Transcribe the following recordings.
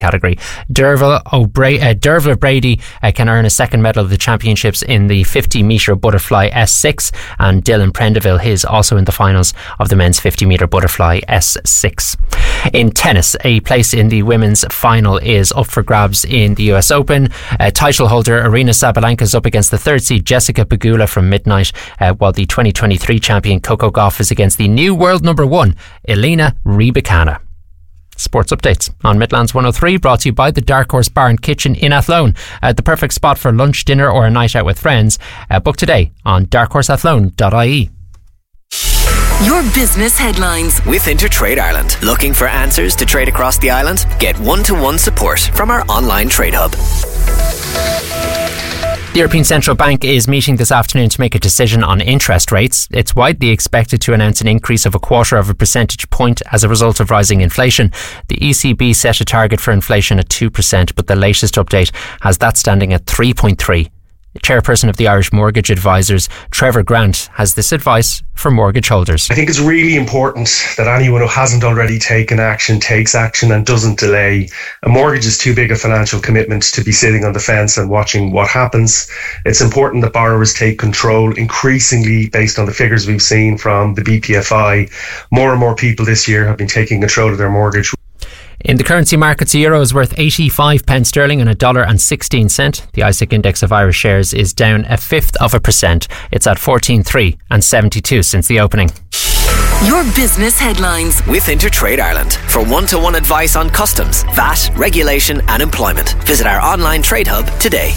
category. Dervla Brady can earn a second medal of the championships in the 50 metre butterfly S6, and Dylan Prendeville is also in the finals of the men's 50 metre butterfly S6. In tennis, a place in the women's final is up for grabs in the US Open. Title holder Aryna Sabalenka is up against the third seed Jessica Pegula from midnight, while the 2023 champion Coco Gauff is against the new world number one Elena Rybakina. Sports updates on Midlands 103, brought to you by the Dark Horse Bar and Kitchen in Athlone. The perfect spot for lunch, dinner or a night out with friends. Book today on darkhorseathlone.ie. Your business headlines with Intertrade Ireland. Looking for answers to trade across the island? Get one-to-one support from our online trade hub. The European Central Bank is meeting this afternoon to make a decision on interest rates. It's widely expected to announce an increase of 0.25 percentage point as a result of rising inflation. The ECB set a target for inflation at 2%, but the latest update has that standing at 3.3%. The chairperson of the Irish Mortgage Advisors, Trevor Grant, has this advice for mortgage holders. I think it's really important that anyone who hasn't already taken action takes action and doesn't delay. A mortgage is too big a financial commitment to be sitting on the fence and watching what happens. It's important that borrowers take control. Increasingly, based on the figures we've seen from the BPFI, more and more people this year have been taking control of their mortgage. In the currency markets, the euro is worth 85 pence sterling and $1.16. The ISIC index of Irish shares is down 0.1%. It's at 14.372 since the opening. Your business headlines with Intertrade Ireland. For one-to-one advice on customs, VAT, regulation and employment, visit our online trade hub today.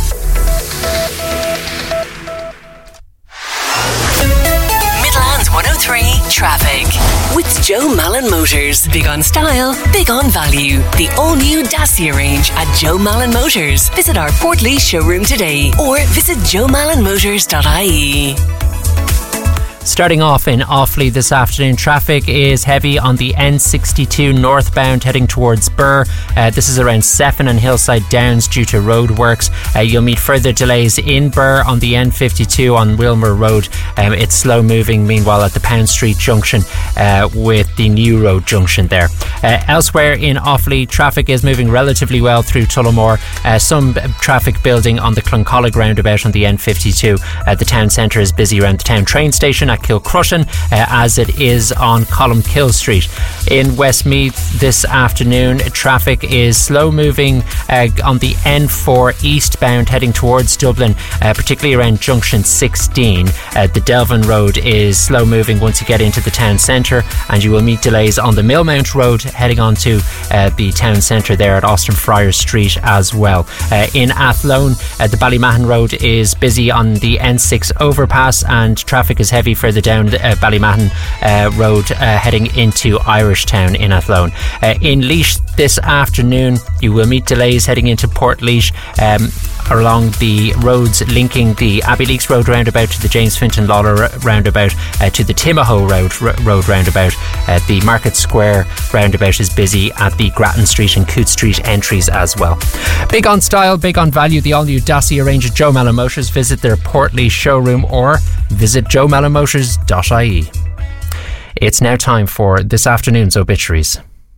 Midlands 103 traffic with Joe Mallon Motors. Big on style, big on value. The all-new Dacia range at Joe Mallon Motors. Visit our Portlaoise showroom today or visit joemallonmotors.ie. Starting off in Offaly this afternoon, traffic is heavy on the N62 northbound heading towards Birr. This is around Sefton and Hillside Downs due to road works. You'll meet further delays in Birr on the N52 on Wilmer Road. It's slow moving meanwhile at the Pound Street junction with the New Road junction there. Elsewhere in Offaly, traffic is moving relatively well through Tullamore. Some traffic building on the Cloncollig roundabout on the N52. The town centre is busy around the town train station at Kilcrushen, as it is on Columkill Street. In Westmeath this afternoon, traffic is slow moving on the N4 eastbound heading towards Dublin, particularly around junction 16. The Delvin Road is slow moving once you get into the town centre, and you will meet delays on the Millmount Road heading on to the town centre there at Austin Friars Street as well. In Athlone, the Ballymahon Road is busy on the N6 overpass, and traffic is heavy further down Ballymahon Road heading into Irishtown in Athlone. In Laois this afternoon, you will meet delays heading into Portlaoise along the roads linking the Abbeyleix Road roundabout to the James Fintan Lawler roundabout to the Timahoe Road roundabout. The Market Square roundabout is busy at the Grattan Street and Coote Street entries as well. Big on style, big on value, the all-new Dacia range at Joe Mallon Motors. Visit their Portlaoise showroom or visit joemallonmotors.ie. It's now time for this afternoon's obituaries.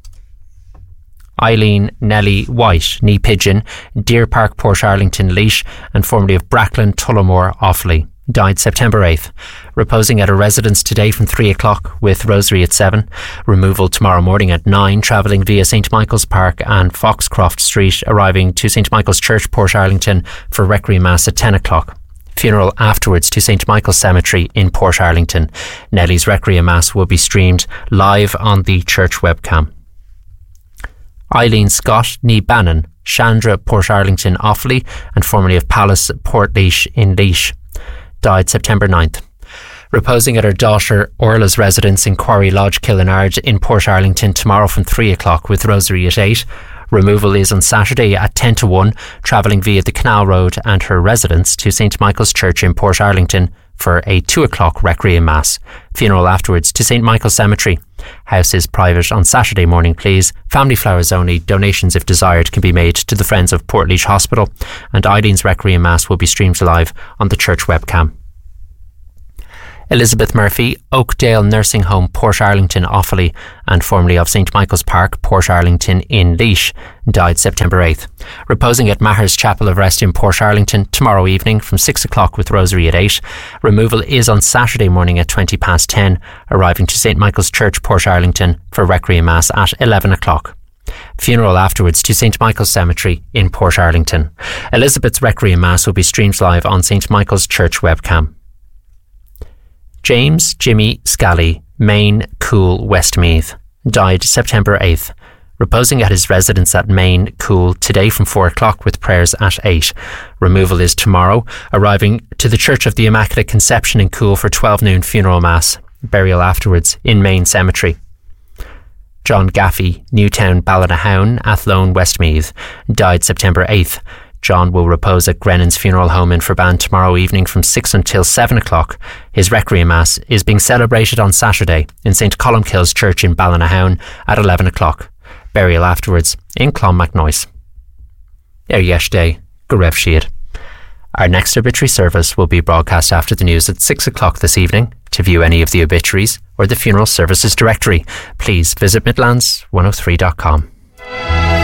Eileen Nellie White, nee Pigeon, Deer Park, Portarlington, Laois, and formerly of Brackland, Tullamore, Offaly. Died September 8th. Reposing at a residence today from 3 o'clock with rosary at 7. Removal tomorrow morning at 9, travelling via St Michael's Park and Foxcroft Street, arriving to St Michael's Church, Portarlington for Requiem Mass at 10 o'clock. Funeral afterwards to St Michael's Cemetery in Portarlington. Nellie's Requiem Mass will be streamed live on the church webcam. Eileen Scott, nee Bannon, Chandra, Portarlington, Offaly, and formerly of Palace, Portlaoise in Laois. Died September 9th. Reposing at her daughter Orla's residence in Quarry Lodge, Killinard in Portarlington tomorrow from 3 o'clock with rosary at 8. Removal is on Saturday at 10 to 1, travelling via the Canal Road and her residence to St Michael's Church in Portarlington for a 2 o'clock Requiem Mass. Funeral afterwards to St Michael's Cemetery. House is private on Saturday morning, please. Family flowers only. Donations, if desired, can be made to the Friends of Portlaoise Hospital, and Eileen's Requiem Mass will be streamed live on the church webcam. Elizabeth Murphy, Oakdale Nursing Home, Portarlington, Offaly, and formerly of St Michael's Park, Portarlington in Laois, died September 8th. Reposing at Maher's Chapel of Rest in Portarlington tomorrow evening from 6 o'clock with Rosary at 8. Removal is on Saturday morning at 20 past 10, arriving to St Michael's Church, Portarlington for Requiem Mass at 11 o'clock. Funeral afterwards to St Michael's Cemetery in Portarlington. Elizabeth's Requiem Mass will be streamed live on St Michael's Church webcam. James Jimmy Scally, Main Cool, Westmeath, died September 8th. Reposing at his residence at Main Cool today from 4 o'clock with prayers at 8. Removal is tomorrow, arriving to the Church of the Immaculate Conception in Cool for 12 noon funeral mass. Burial afterwards in Main Cemetery. John Gaffey, Newtown, Ballinahown, Athlone, Westmeath, died September 8th. John will repose at Grennan's Funeral Home in Ferban tomorrow evening from 6 until 7 o'clock. His Requiem Mass is being celebrated on Saturday in St Columkille's Church in Ballinahown at 11 o'clock. Burial afterwards in Clonmacnoise. Yesterday, go raibh siad. Our next obituary service will be broadcast after the news at 6 o'clock this evening. To view any of the obituaries or the funeral services directory, please visit Midlands103.com.